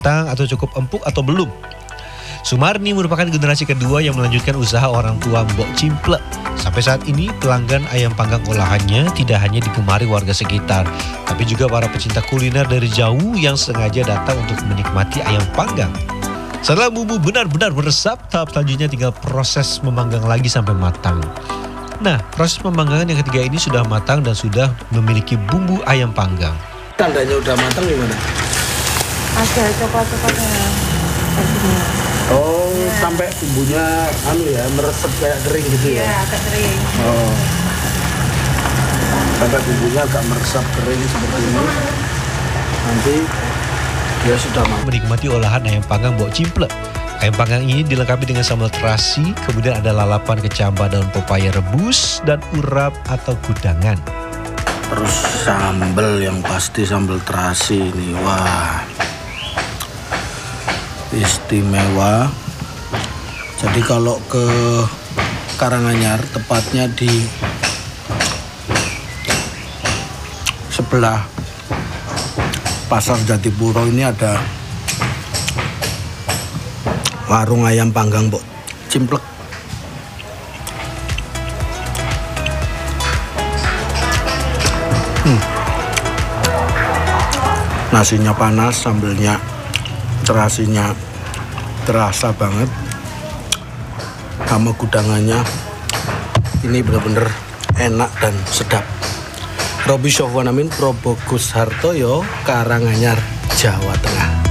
matang atau cukup empuk atau belum. Sumarni merupakan generasi kedua yang melanjutkan usaha orang tua Mbok Cimplek. Sampai saat ini pelanggan ayam panggang olahannya tidak hanya digemari warga sekitar, tapi juga para pecinta kuliner dari jauh yang sengaja datang untuk menikmati ayam panggang. Setelah bumbu benar-benar meresap, tahap selanjutnya tinggal proses memanggang lagi sampai matang. Nah, proses pemanggangan yang ketiga ini sudah matang dan sudah memiliki bumbu ayam panggang. Tandanya udah matang gimana? Ada coklat-coklatnya. Oh, ya. Sampai bumbunya meresap kayak kering gitu ya? Iya, agak kering. Oh. Sampai bumbunya agak meresap kering seperti ini. Nanti dia sudah matang. Menikmati olahan ayam panggang Mbok Cimplek. Ayam panggang ini dilengkapi dengan sambal terasi, kemudian ada lalapan kecambah daun pepaya rebus, dan urap atau gudangan. Terus sambal yang pasti sambal terasi ini, wah istimewa. Jadi kalau ke Karanganyar, tepatnya di sebelah Pasar Jatipuro ini ada warung ayam panggang Mbok Cimplek. Nasinya panas, sambelnya, terasinya terasa banget, sama gudangannya ini benar-benar enak dan sedap. Roby Sofwan Amin, Probokus Hartoyo, Karanganyar, Jawa Tengah.